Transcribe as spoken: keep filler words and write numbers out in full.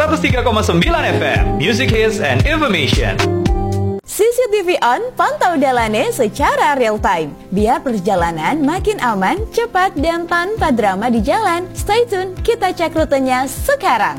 seratus tiga koma sembilan F M, Music Hits and Information. C C T V On, pantau Dallane secara real time. Biar perjalanan makin aman, cepat, dan tanpa drama di jalan. Stay tune, kita cek rutenya sekarang.